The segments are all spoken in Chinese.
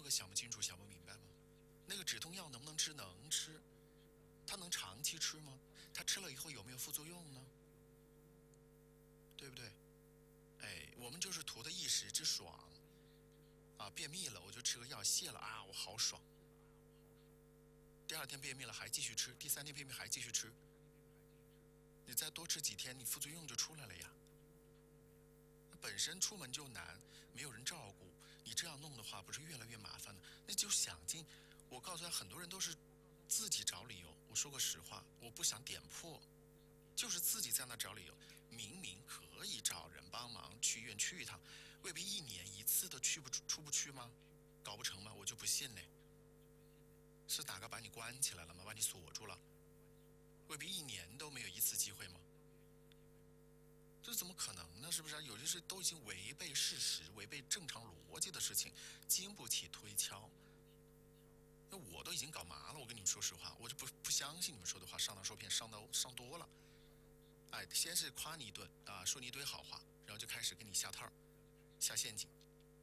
个想不清楚、想不明白吗？那个止痛药能不能吃？能吃，它能长期吃吗？它吃了以后有没有副作用呢？对不对？哎，我们就是图的一时之爽啊！便秘了我就吃个药泻了啊，我好爽。第二天便秘了还继续吃，第三天便秘还继续吃，你再多吃几天，你副作用就出来了呀。本身出门就难，没有人照顾，你这样弄的话，不是越来越麻烦了？那就想尽，我告诉他，很多人都是自己找理由。我说个实话，我不想点破，就是自己在那找理由。明明可以找人帮忙去医院去一趟，未必一年一次的出不去吗？搞不成吗？我就不信嘞。是哪个把你关起来了吗？把你锁住了？未必一年都没有一次机会吗？这怎么可能呢？是不是？有些事都已经违背事实、违背正常逻辑的事情，经不起推敲。那我都已经搞麻了，我跟你们说实话，我就不相信你们说的话，上当受骗，上多了。哎，先是夸你一顿啊，说你一堆好话，然后就开始给你下套、下陷阱，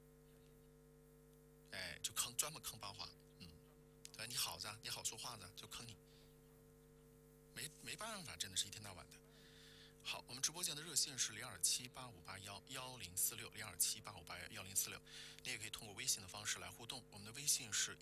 哎，就坑，专门坑八卦。对，你好子，你好说话子，就坑你。没办法，真的是一天到晚的。好，我们直播间的热线是0278581046，0278581046，你也可以通过微信的方式来互动。我们的微信是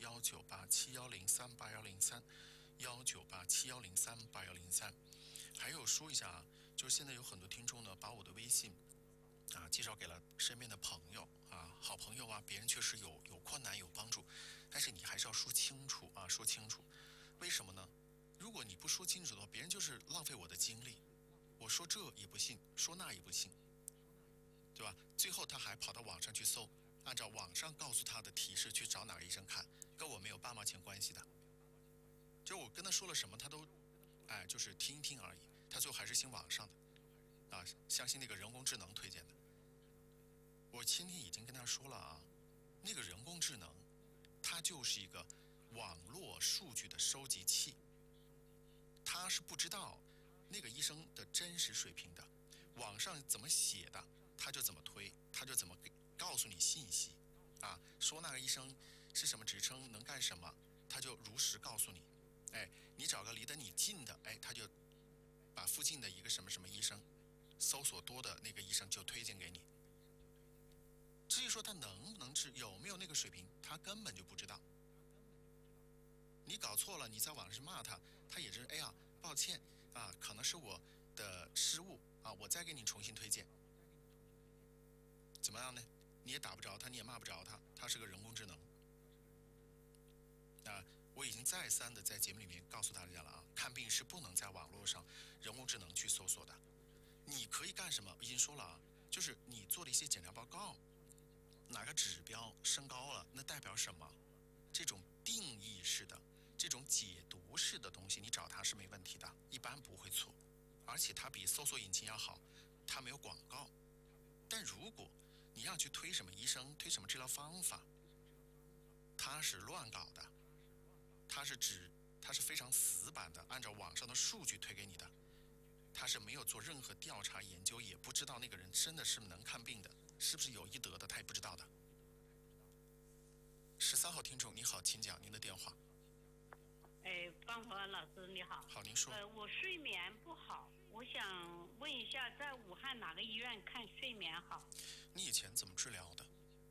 19871038103，19871038103。还有说一下啊，就是现在有很多听众呢，把我的微信介绍给了身边的朋友啊，好朋友啊，别人确实有困难有帮助，但是你还是要说清楚啊，说清楚。为什么呢？如果你不说清楚的话，别人就是浪费我的精力。我说这也不信，说那也不信，对吧？最后他还跑到网上去搜，按照网上告诉他的提示去找哪个医生看，跟我没有半毛钱关系的。就我跟他说了什么，他都，哎，就是听一听而已。他最后还是信网上的，啊，相信那个人工智能推荐的。我今天已经跟他说了啊，那个人工智能，它就是一个网络数据的收集器，他是不知道那个医生的真实水平的，网上怎么写的，他就怎么推，他就怎么告诉你信息，啊，说那个医生是什么职称，能干什么，他就如实告诉你。哎，你找个离得你近的，哎，他就把附近的一个什么什么医生，搜索多的那个医生就推荐给你。至于说他能不能治，有没有那个水平，他根本就不知道。你搞错了，你在网上去骂他，他也是哎呀，抱歉啊，可能是我的失误啊，我再给你重新推荐，怎么样呢？你也打不着他，你也骂不着他，他是个人工智能啊。我已经再三的在节目里面告诉大家了啊，看病是不能在网络上人工智能去搜索的。你可以干什么？我已经说了啊，就是你做的一些检查报告，哪个指标升高了，那代表什么？这种定义式的、这种解读式的东西，你找它是没问题的，一般不会错。而且它比搜索引擎要好，它没有广告。但如果你要去推什么医生、推什么治疗方法，它是乱搞的，它是非常死板的，按照网上的数据推给你的，它是没有做任何调查研究，也不知道那个人真的是能看病的，是不是有医德的，他也不知道的。13号听众，你好，请讲您的电话。 哎，方和老师你好。 好，您说。 我睡眠不好，我想问一下，在武汉哪个医院看睡眠好？ 你以前怎么治疗的？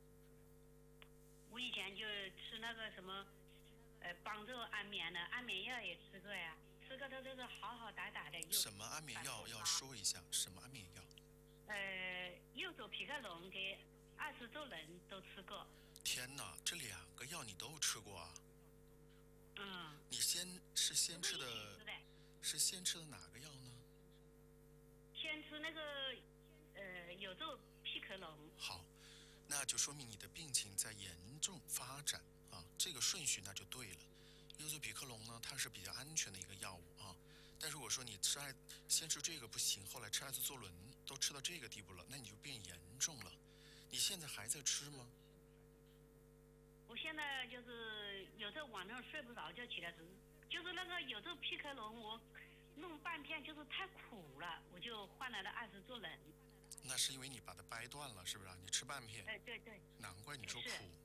我以前就吃那个什么，帮助安眠的安眠药也吃过呀，吃个都是好好歹歹的。 什么安眠药？要说一下什么安眠药？ 右手皮克隆给20周人都吃过。 天哪，这2个药你都吃过啊？你先吃的，是先吃的哪个药呢？ 先吃那个有周皮克隆。 好，那就说明你的病情在严重发展啊，这个顺序那就对了。优作比克隆呢，它是比较安全的一个药物啊，但如果说你先吃这个不行，后来吃艾司唑仑都吃到这个地步了，那你就变严重了。你现在还在吃吗？ 我现在就是有时候晚上睡不着就起来吃，就是那个有时候皮克隆我弄半片就是太苦了，我就换来了艾司唑仑。 那是因为你把它掰断了，是不是啊？你吃半片。 对。 难怪你说苦